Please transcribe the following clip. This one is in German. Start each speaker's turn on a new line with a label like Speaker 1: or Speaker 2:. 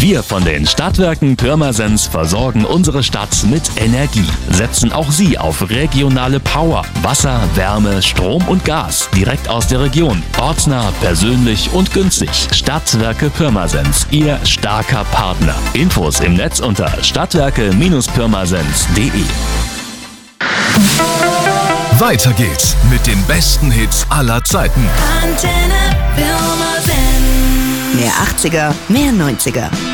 Speaker 1: Wir von den Stadtwerken Pirmasens versorgen unsere Stadt mit Energie. Setzen auch Sie auf regionale Power, Wasser, Wärme, Strom und Gas direkt aus der Region. Ortsnah, persönlich und günstig. Stadtwerke Pirmasens, Ihr starker Partner. Infos im Netz unter stadtwerke-pirmasens.de.
Speaker 2: Weiter geht's mit den besten Hits aller Zeiten.
Speaker 3: Antenne Pirmasens.
Speaker 4: Mehr 80er, mehr 90er.